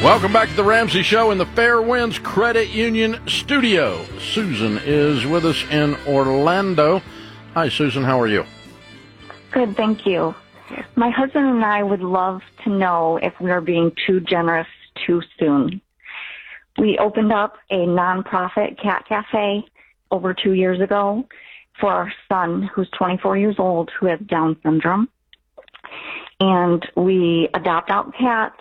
Welcome back to the Ramsey Show in the Fairwinds Credit Union studio. Susan is with us in Orlando. Hi, Susan. How are you? Good, thank you. My husband and I would love to know if we are being too generous too soon. We opened up a nonprofit cat cafe over 2 years ago for our son, who's 24 years old, who has Down syndrome. And we adopt out cats